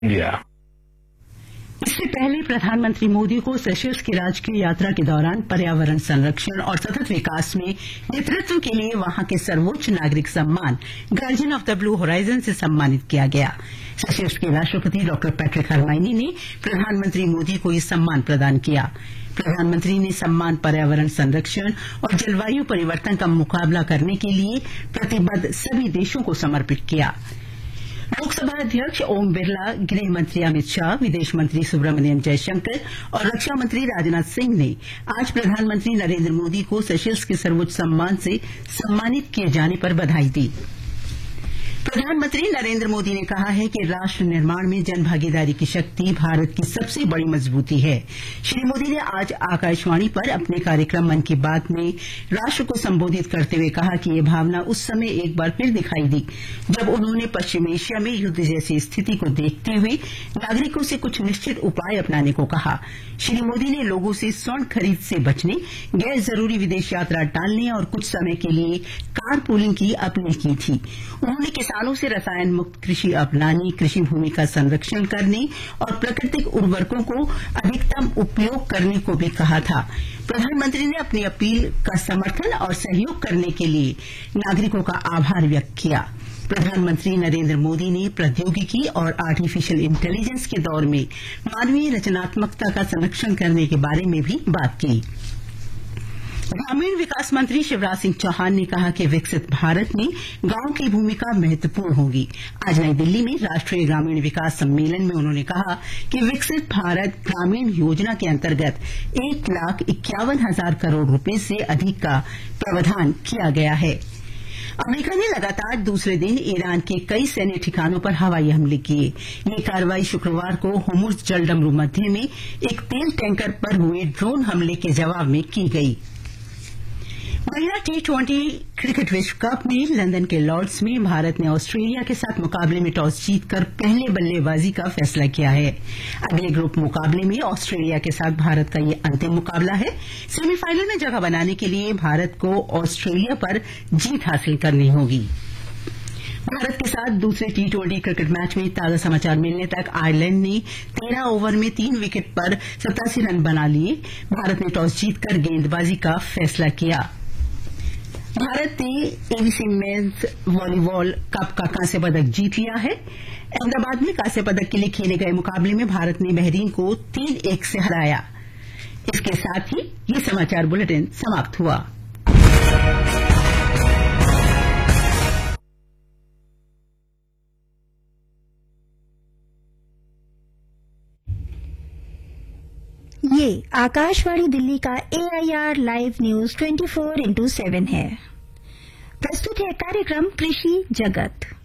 India. इससे पहले प्रधानमंत्री मोदी को सेशल्स की राजकीय यात्रा के दौरान पर्यावरण संरक्षण और सतत विकास में नेतृत्व के लिए वहां के सर्वोच्च नागरिक सम्मान guardian of the blue horizon से सम्मानित किया गया। सेशल्स के राष्ट्रपति डॉ पैट्रिक हरमाइनी ने प्रधानमंत्री मोदी को यह सम्मान प्रदान किया। प्रधानमंत्री ने सम्मान पर्यावरण संरक्षण और जलवायु परिवर्तन का मुकाबला करने के लिए प्रतिबद्ध सभी देशों को समर्पित किया। लोकसभा अध्यक्ष ओम बिरला, गृह मंत्री अमित शाह, विदेश मंत्री सुब्रमण्यम जयशंकर और रक्षा मंत्री राजनाथ सिंह ने आज प्रधानमंत्री नरेंद्र मोदी को सेशल्स के सर्वोच्च सम्मान से सम्मानित किए जाने पर बधाई दी। प्रधानमंत्री नरेंद्र मोदी ने कहा है कि राष्ट्र निर्माण में जनभागीदारी की शक्ति भारत की सबसे बड़ी मजबूती है। श्री मोदी ने आज आकाशवाणी पर अपने कार्यक्रम मन की बात में राष्ट्र को संबोधित करते हुए कहा कि ये भावना उस समय एक बार फिर दिखाई दी जब उन्होंने पश्चिम एशिया में युद्ध जैसी स्थिति को देखते हुए नागरिकों से कुछ निश्चित उपाय अपनाने को कहा। श्री मोदी ने लोगों से स्वर्ण खरीद से बचने, गैर जरूरी विदेश यात्रा टालने और कुछ समय के लिए कार पूलिंग की अपील की थी। उन्होंने किसानों से रसायन मुक्त कृषि अपनाने, कृषि भूमि का संरक्षण करने और प्राकृतिक उर्वरकों को अधिकतम उपयोग करने को भी कहा था। प्रधानमंत्री ने अपनी अपील का समर्थन और सहयोग करने के लिए नागरिकों का आभार व्यक्त किया। प्रधानमंत्री नरेंद्र मोदी ने प्रौद्योगिकी और आर्टिफिशियल इंटेलिजेंस के दौर में मानवीय रचनात्मकता का संरक्षण करने के बारे में भी बात की। ग्रामीण विकास मंत्री शिवराज सिंह चौहान ने कहा कि विकसित भारत में गांव की भूमिका महत्वपूर्ण होगी। आज नई दिल्ली में राष्ट्रीय ग्रामीण विकास सम्मेलन में उन्होंने कहा कि विकसित भारत ग्रामीण योजना के अंतर्गत 1,51,000 करोड़ रुपए से अधिक का प्रावधान किया गया है। अमेरिका ने लगातार दूसरे दिन ईरान के कई सैन्य ठिकानों पर हवाई हमले किए। ये कार्रवाई शुक्रवार को होर्मुज जलडमरू मध्य में एक तेल टैंकर पर हुए ड्रोन हमले के जवाब में की गई। महिला T20 क्रिकेट विश्व कप में लंदन के लॉर्ड्स में भारत ने ऑस्ट्रेलिया के साथ मुकाबले में टॉस जीतकर पहले बल्लेबाजी का फैसला किया है। अगले ग्रुप मुकाबले में ऑस्ट्रेलिया के साथ भारत का ये अंतिम मुकाबला है। सेमीफाइनल में जगह बनाने के लिए भारत को ऑस्ट्रेलिया पर जीत हासिल करनी होगी। भारत के साथ दूसरे T20 क्रिकेट मैच में ताजा समाचार मिलने तक आयरलैंड ने 13 ओवर में 3 विकेट पर 87 रन बना लिए। भारत ने टॉस जीतकर गेंदबाजी का फैसला किया। भारत ने एबीसी मेंस वॉलीबॉल कप का कांस्य पदक जीत लिया है। अहमदाबाद में कांस्य पदक के लिए खेले गए मुकाबले में भारत ने बहरीन को 3-1 से हराया। इसके साथ ही ये समाचार बुलेटिन समाप्त हुआ। ये आकाशवाणी दिल्ली का AIR लाइव न्यूज 24x7 है। प्रस्तुत है कार्यक्रम कृषि जगत।